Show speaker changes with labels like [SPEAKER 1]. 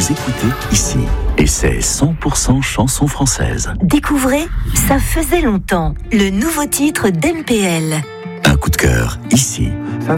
[SPEAKER 1] écoutez ici. Et c'est 100% chansons françaises.
[SPEAKER 2] Découvrez Ça faisait longtemps, le nouveau titre d'MPL.
[SPEAKER 1] Un coup de cœur ici.
[SPEAKER 3] Ça